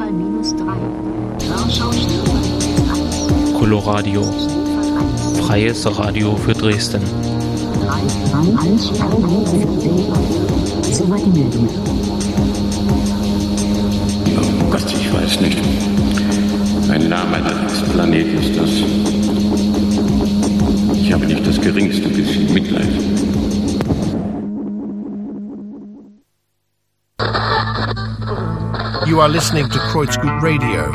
Coloradio. Freies Radio für Dresden. Oh Gott, ich weiß nicht. Ein Name des Planeten ist das. Ich habe nicht das geringste bisschen Mitleid. You are listening to Kreuzgut Radio.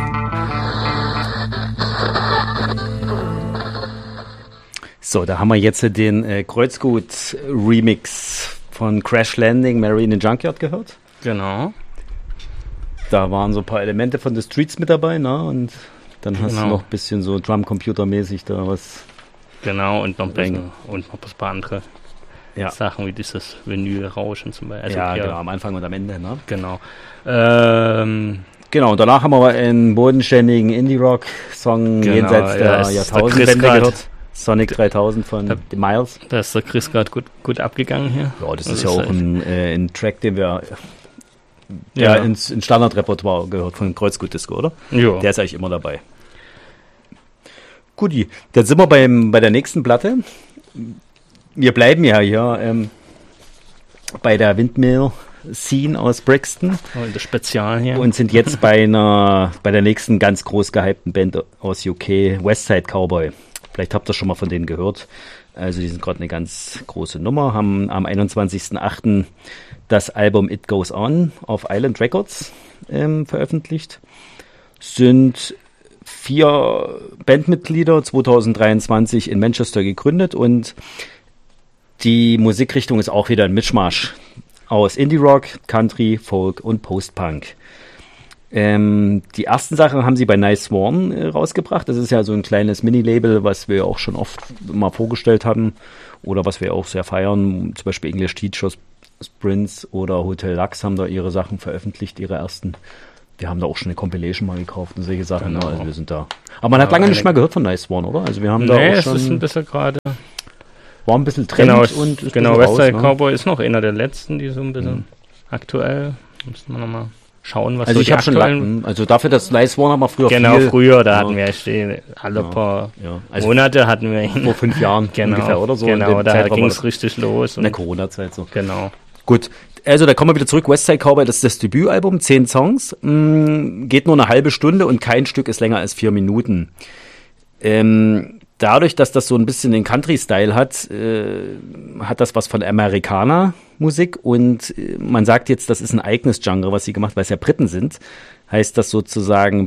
So, da haben wir jetzt den Kreuzgut-Remix von Crash Landing, Mary in the Junkyard gehört. Genau. Da waren so ein paar Elemente von The Streets mit dabei, ne? Und dann hast du noch ein bisschen so Drum-Computer-mäßig da was. Genau, und noch ein bisschen, und noch ein paar andere Sachen, wie dieses Vinyl-Rauschen zum Beispiel. Also genau, am Anfang und am Ende, ne? Genau. Genau, und danach haben wir aber einen bodenständigen Indie-Rock-Song jenseits der Jahrtausendwende gehört. Sonic 3000 von The Miles. Da ist der Chris gerade gut abgegangen hier. Ja, das ist ja auch ein Track, den wir ins Standardrepertoire gehört von Kreuzgut Disco, oder? Ja. Der ist eigentlich immer dabei. Guti, dann sind wir bei der nächsten Platte. Wir bleiben ja hier bei der Windmill Scene aus Brixton. Und das Spezial hier. Und sind jetzt bei der nächsten ganz groß gehypten Band aus UK, Westside Cowboy. Vielleicht habt ihr schon mal von denen gehört. Also die sind gerade eine ganz große Nummer, haben am 21.08. das Album It Goes On auf Island Records veröffentlicht. Sind 4 Bandmitglieder, 2023 in Manchester gegründet, und die Musikrichtung ist auch wieder ein Mischmasch aus Indie-Rock, Country, Folk und Post-Punk. Die ersten Sachen haben sie bei Nice Swan rausgebracht. Das ist ja so ein kleines Mini-Label, was wir auch schon oft mal vorgestellt haben oder was wir auch sehr feiern. Zum Beispiel English Teachers, Sprints oder Hotel Lux haben da ihre Sachen veröffentlicht, ihre ersten. Die haben da auch schon eine Compilation mal gekauft und solche Sachen. Genau. Also wir sind da. Aber man hat lange nicht mehr gehört von Nice Swan, oder? Also wir haben da auch schon. Es ist ein bisschen gerade. War ein bisschen Trend und ist Westside Cowboy ist noch einer der letzten, die so ein bisschen aktuell. Müssen wir nochmal schauen, was also so ich habe schon also dafür, dass Nice Swan haben wir früher früher, da hatten wir alle paar also Monate hatten wir ihn. Vor 5 Jahren ungefähr oder so. Genau, da ging es richtig los. In der Corona-Zeit so. Genau. Gut, also da kommen wir wieder zurück. Westside Cowboy, das ist das Debütalbum, 10 Songs, geht nur eine halbe Stunde und kein Stück ist länger als 4 Minuten. Dadurch, dass das so ein bisschen den Country-Style hat, hat das was von Amerikaner-Musik, und man sagt jetzt, das ist ein eigenes Genre, was sie gemacht, weil es ja Briten sind, heißt das sozusagen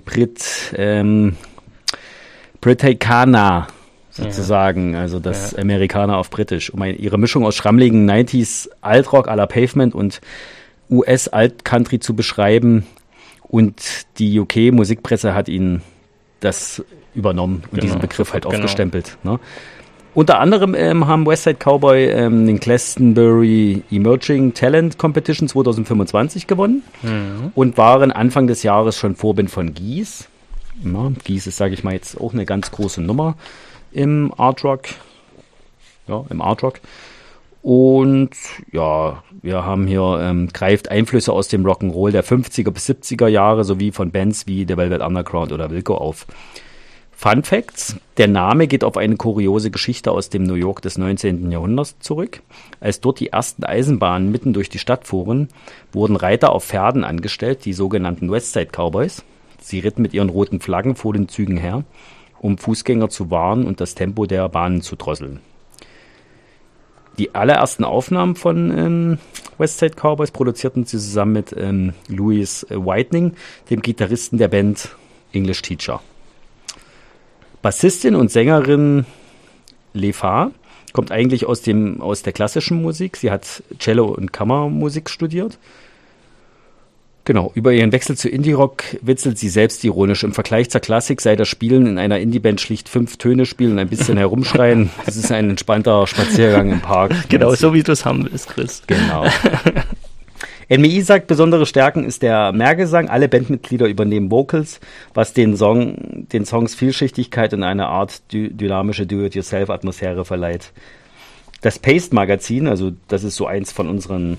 Britannica sozusagen, also das Amerikaner auf Britisch. Um ihre Mischung aus schrammligen 90s Altrock à la Pavement und US-Alt-Country zu beschreiben, und die UK-Musikpresse hat ihnen das übernommen und diesen Begriff halt aufgestempelt. Ne? Unter anderem haben Westside Cowboy den Glastonbury Emerging Talent Competition 2025 gewonnen und waren Anfang des Jahres schon Vorbild von Geese. Ja, Geese ist, sage ich mal, jetzt auch eine ganz große Nummer im Artrock. Ja, im Artrock. Und ja, wir haben hier greift Einflüsse aus dem Rock'n'Roll der 50er bis 70er Jahre sowie von Bands wie The Velvet Underground oder Wilco auf. Fun Facts: Der Name geht auf eine kuriose Geschichte aus dem New York des 19. Jahrhunderts zurück. Als dort die ersten Eisenbahnen mitten durch die Stadt fuhren, wurden Reiter auf Pferden angestellt, die sogenannten Westside Cowboys. Sie ritten mit ihren roten Flaggen vor den Zügen her, um Fußgänger zu warnen und das Tempo der Bahnen zu drosseln. Die allerersten Aufnahmen von Westside Cowboys produzierten sie zusammen mit Louis Whitening, dem Gitarristen der Band English Teacher. Bassistin und Sängerin Lefa kommt eigentlich aus der klassischen Musik. Sie hat Cello und Kammermusik studiert. Genau, über ihren Wechsel zu Indie-Rock witzelt sie selbst ironisch. Im Vergleich zur Klassik sei das Spielen in einer Indie-Band schlicht 5 Töne spielen und ein bisschen herumschreien. Das ist ein entspannter Spaziergang im Park. Genau, so wie du es haben willst, Chris. Genau. NMI sagt, besondere Stärken ist der Mehrgesang. Alle Bandmitglieder übernehmen Vocals, was den Songs Vielschichtigkeit und eine Art dynamische Do-it-yourself-Atmosphäre verleiht. Das Paste-Magazin, also das ist so eins von unseren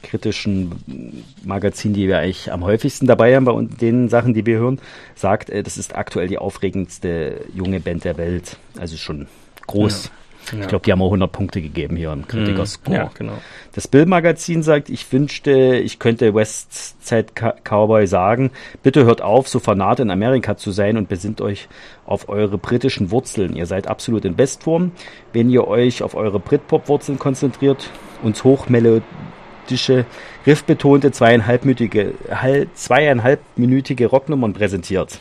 kritischen Magazin, die wir eigentlich am häufigsten dabei haben bei den Sachen, die wir hören, sagt, das ist aktuell die aufregendste junge Band der Welt. Also schon groß. Ja. Ich glaube, die haben auch 100 Punkte gegeben hier im Kritikerscore. Ja, genau. Das Bill-Magazin sagt, ich wünschte, ich könnte Westside Cowboy sagen, bitte hört auf, so fanat in Amerika zu sein und besinnt euch auf eure britischen Wurzeln. Ihr seid absolut in Bestform. Wenn ihr euch auf eure Britpop-Wurzeln konzentriert, uns hochmelodische, riffbetonte, 2,5-minütige Rocknummern präsentiert.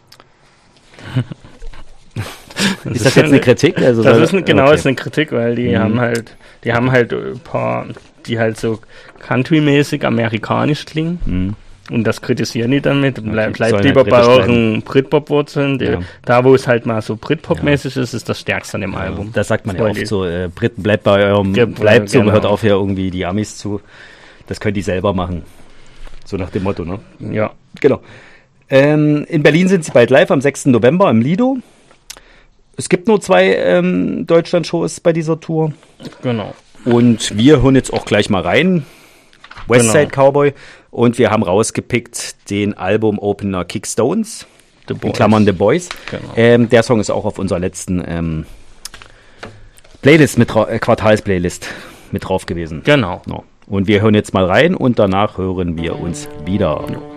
Ist das jetzt eine Kritik? Also das ist ist eine Kritik, weil die haben halt ein paar, die halt so country-mäßig amerikanisch klingen. Und das kritisieren die damit. Bleibt lieber bei euren Britpop-Wurzeln. Da, wo es halt mal so Britpop-mäßig ist das Stärkste an dem Album. Das sagt man ja oft so, Briten, bleibt bei eurem, bleibt so, hört auf, ja irgendwie die Amis zu. Das können die selber machen. So nach dem Motto, ne? Ja. Genau. In Berlin sind sie bald live am 6. November im Lido. Es gibt nur 2 Deutschland-Shows bei dieser Tour. Genau. Und wir hören jetzt auch gleich mal rein. Westside Cowboy. Und wir haben rausgepickt den Album-Opener Kickstones. In Klammern The Boys. Genau. Der Song ist auch auf unserer letzten Playlist Quartals-Playlist mit drauf gewesen. Genau. Und wir hören jetzt mal rein und danach hören wir uns wieder.